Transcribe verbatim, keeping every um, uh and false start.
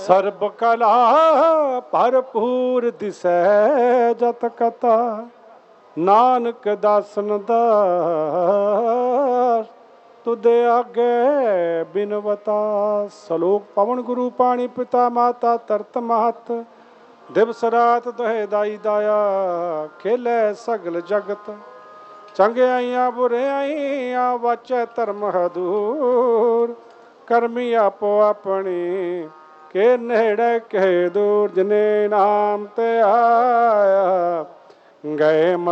ਸਰਬ ਕਲਾ ਭਰਪੂਰ ਦਿਸੈ ਜਤ ਕਥਾ ਨਾਨਕ ਦਾਸਨ ਦਾਸ ਤੁਦੇ ਆਗੇ ਬਿਨਵਤਾ। ਸਲੋਕ ਪਵਨ ਗੁਰੂ ਪਾਣੀ ਪਿਤਾ ਮਾਤਾ ਤਰਤ ਮਹਤ ਦਿਵਸ ਰਾਤ ਦੁਹੇ ਦਾਈ ਦਾਇਆ ਖੇਲੇ ਸਗਲ ਜਗਤ ਚੰਗਿਆਈਆਂ ਬੁਰਿਆਈਆਂ ਵਾਚੈ ਧਰਮ ਹਦੂਰ ਕਰਮੀ ਆਪੋ ਆਪਣੀ ਕੇ ਨੇੜੇ ਕੇ ਦੂਰ। ਜਿਨੇ ਨਾਮ ਤੇ ਆਇਆ ਗਏ